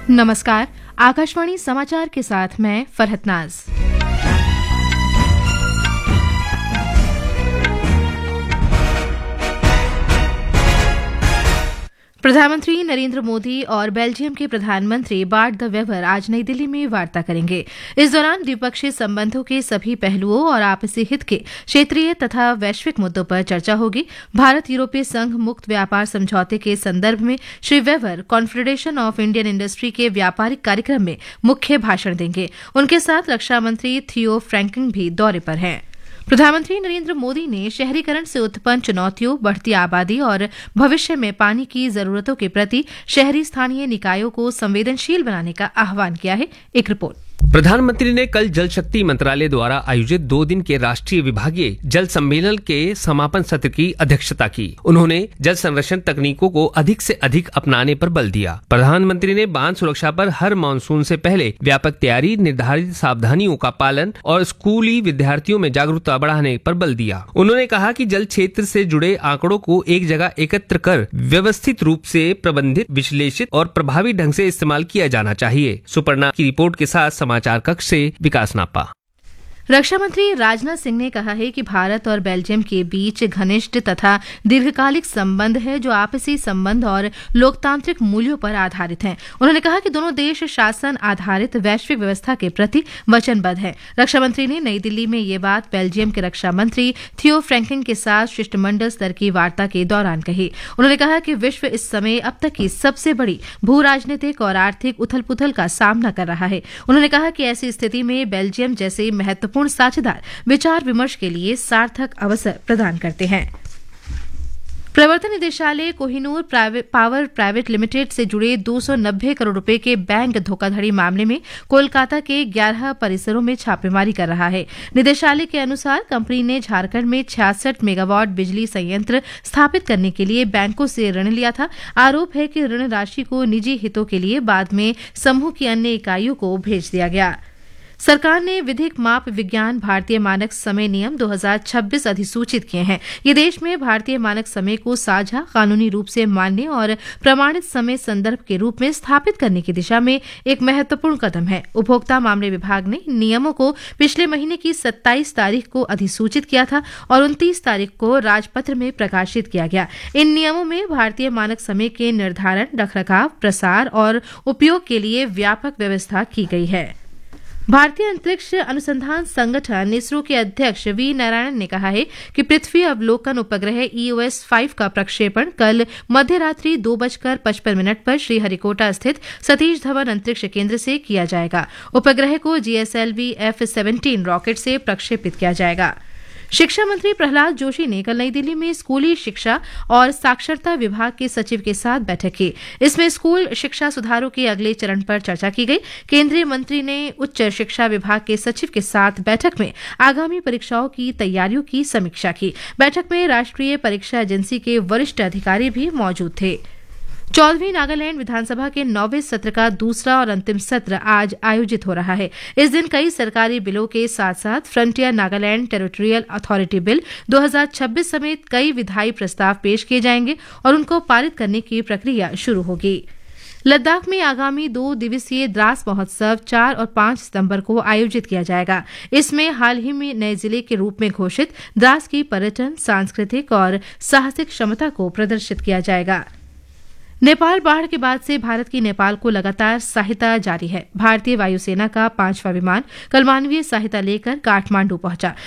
नमस्कार, आकाशवाणी समाचार के साथ मैं फरहत नाज। प्रधानमंत्री नरेंद्र मोदी और बेल्जियम के प्रधानमंत्री बार्ट द वेवर आज नई दिल्ली में वार्ता करेंगे। इस दौरान द्विपक्षीय संबंधों के सभी पहलुओं और आपसी हित के क्षेत्रीय तथा वैश्विक मुद्दों पर चर्चा होगी। भारत यूरोपीय संघ मुक्त व्यापार समझौते के संदर्भ में Shri waiver confederation of Indian industry के व्यापारिक कार्यक्रम में मुख्य भाषण देंगे। उनके साथ रक्षा मंत्री थियो फ्रैंकिन भी दौरे पर हैं। प्रधानमंत्री नरेंद्र मोदी ने शहरीकरण से उत्पन्न चुनौतियों, बढ़ती आबादी और भविष्य में पानी की जरूरतों के प्रति शहरी स्थानीय निकायों को संवेदनशील बनाने का आह्वान किया है। एक रिपोर्ट। प्रधानमंत्री ने कल जल शक्ति मंत्रालय द्वारा आयोजित 2 दिन के राष्ट्रीय विभागीय जल सम्मेलन के समापन सत्र की अध्यक्षता की। उन्होंने जल संरक्षण तकनीकों को अधिक से अधिक अपनाने पर बल दिया। प्रधानमंत्री ने बांध सुरक्षा पर हर मानसून से पहले व्यापक तैयारी, निर्धारित सावधानियों का पालन और स्कूली विद्यार्थियों में जागरूकता बढ़ाने पर बल दिया। उन्होंने कहा कि जल क्षेत्र से जुड़े आंकड़ों को एक जगह एकत्र कर व्यवस्थित रूप से प्रबंधित, विश्लेषित और प्रभावी ढंग से इस्तेमाल किया जाना चाहिए। सुपर्णा की रिपोर्ट के साथ समाचार कक्ष से विकास नापा। रक्षा मंत्री राजनाथ सिंह ने कहा है कि भारत और बेल्जियम के बीच घनिष्ठ तथा दीर्घकालिक संबंध है जो आपसी संबंध और लोकतांत्रिक मूल्यों पर आधारित हैं। उन्होंने कहा कि दोनों देश शासन आधारित वैश्विक व्यवस्था के प्रति वचनबद्ध हैं। रक्षा मंत्री ने नई दिल्ली में ये बात बेल्जियम के रक्षा मंत्री थियो फ्रैंकिन के साथ शिष्टमंडल स्तर की वार्ता के दौरान कही। उन्होंने कहा कि विश्व इस समय अब तक की सबसे बड़ी भू राजनीतिक और आर्थिक उथल पुथल का सामना कर रहा है। उन्होंने कहा कि ऐसी स्थिति में बेल्जियम जैसे महत्वपूर्ण साझेदार विचार विमर्श के लिए सार्थक अवसर प्रदान करते हैं। प्रवर्तन निदेशालय कोहिनूर पावर प्राइवेट लिमिटेड से जुड़े 290 करोड़ रुपए के बैंक धोखाधड़ी मामले में कोलकाता के 11 परिसरों में छापेमारी कर रहा है। निदेशालय के अनुसार कंपनी ने झारखंड में 66 मेगावाट बिजली संयंत्र स्थापित करने के लिए बैंकों से ऋण लिया था। आरोप है कि ऋण राशि को निजी हितों के लिए बाद में समूह की अन्य इकाइयों को भेज दिया गया। सरकार ने विधिक माप विज्ञान भारतीय मानक समय नियम 2026 अधिसूचित किए हैं। ये देश में भारतीय मानक समय को साझा, कानूनी रूप से मान्य और प्रमाणित समय संदर्भ के रूप में स्थापित करने की दिशा में एक महत्वपूर्ण कदम है। उपभोक्ता मामले विभाग ने नियमों को पिछले महीने की 27 तारीख को अधिसूचित किया था और 29 तारीख को राजपत्र में प्रकाशित किया गया। इन नियमों में भारतीय मानक समय के निर्धारण, रखरखाव, प्रसार और उपयोग के लिए व्यापक व्यवस्था की गई है। भारतीय अंतरिक्ष अनुसंधान संगठन इसरो के अध्यक्ष वी नारायण ने कहा है कि पृथ्वी अवलोकन उपग्रह EOS-5 का प्रक्षेपण कल मध्यरात्रि 2:55 पर श्रीहरिकोटा स्थित सतीश धवन अंतरिक्ष केंद्र से किया जाएगा। उपग्रह को GSLV F-17 रॉकेट से प्रक्षेपित किया जाएगा। शिक्षा मंत्री प्रहलाद जोशी ने कल नई दिल्ली में स्कूली शिक्षा और साक्षरता विभाग के सचिव के साथ बैठक की। इसमें स्कूल शिक्षा सुधारों के अगले चरण पर चर्चा की गई। केंद्रीय मंत्री ने उच्च शिक्षा विभाग के सचिव के साथ बैठक में आगामी परीक्षाओं की तैयारियों की समीक्षा की। बैठक में राष्ट्रीय परीक्षा एजेंसी के वरिष्ठ अधिकारी भी मौजूद थे। 14वीं नागालैंड विधानसभा के 9वें सत्र का दूसरा और अंतिम सत्र आज आयोजित हो रहा है। इस दिन कई सरकारी बिलों के साथ साथ frontier Nagaland territorial authority bill 2026 समेत कई विधायी प्रस्ताव पेश किए जाएंगे और उनको पारित करने की प्रक्रिया शुरू होगी। लद्दाख में आगामी 2 दिवसीय द्रास महोत्सव 4 और 5 सितंबर को आयोजित किया जाएगा। इसमें हाल ही में नए जिले के रूप में घोषित द्रास की पर्यटन, सांस्कृतिक और साहसिक क्षमता को प्रदर्शित किया जाएगा। नेपाल बाढ़ के बाद से भारत की नेपाल को लगातार सहायता जारी है। भारतीय वायुसेना का 5वां विमान कल मानवीय सहायता लेकर काठमांडू पहुंचा।